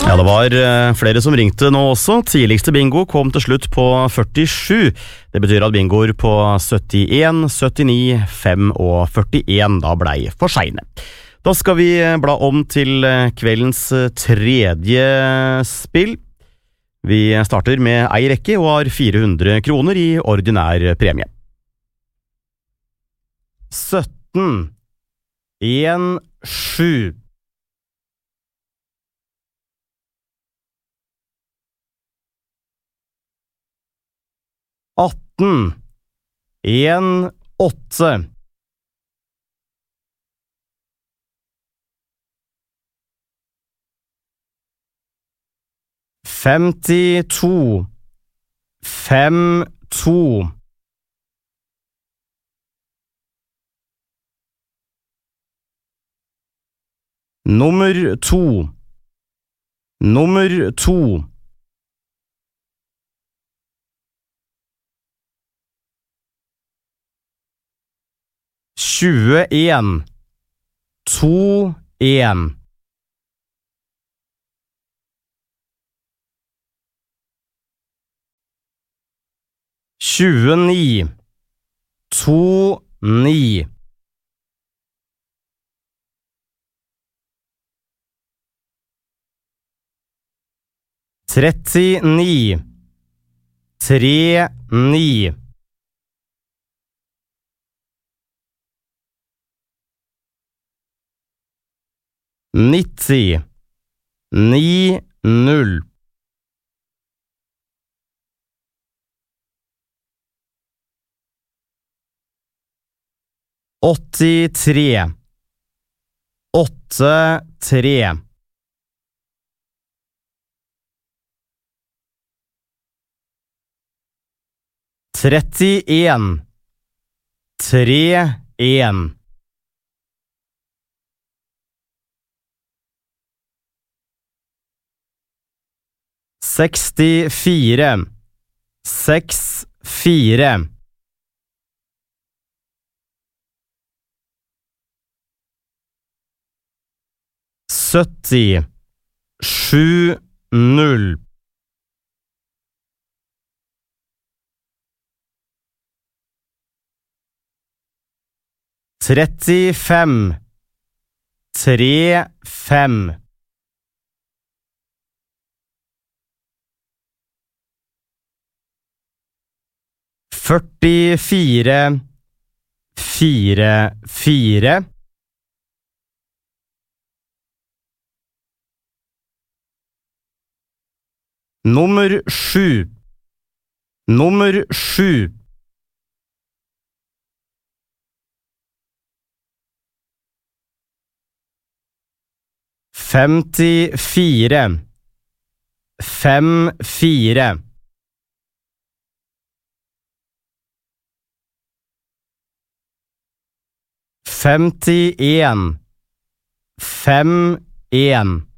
Ja, det var flere som ringte nå også. Tidligste bingo kom til slutt på 47. Det betyr at bingoer på 71, 79, 5 og 41 da blei for sene. Da skal vi bla om til kveldens tredje spill. Vi starter med ei rekke og har 400 kroner i ordinær premie. 17, 1, 7. 18, 1, 8. 52, 5, 2. 2, nummer 2. 21, 2, 1. 29, 2, 9. 39, 3, 9. 90, 9, 0. 83, 8, 3. 31, 3, 1. 64, 6, 4. 70, 7, 0. 35, 3, 5. 44, 4, 4. 7, nummer 7. 54, 5, 4. 51, 5, 1.